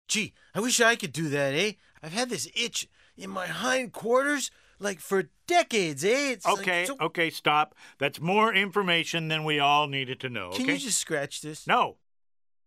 Gee, I wish I could do that, eh? I've had this itch in my hindquarters, like for decades, eh? It's Okay, like so... okay, stop. That's more information than we all needed to know, okay? Can you just scratch this? No,